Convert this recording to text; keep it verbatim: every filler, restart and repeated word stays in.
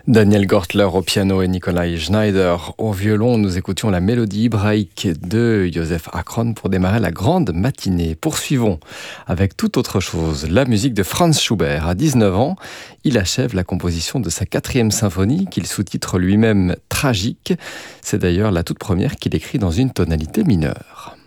Daniel Gortler au piano et Nikolai Schneider au violon. Nous écoutions la mélodie hébraïque de Joseph Akron pour démarrer la grande matinée. Poursuivons avec toute autre chose, la musique de Franz Schubert. À dix-neuf ans, il achève la composition de sa quatrième symphonie qu'il sous-titre lui-même Tragique. C'est d'ailleurs la toute première qu'il écrit dans une tonalité mineure.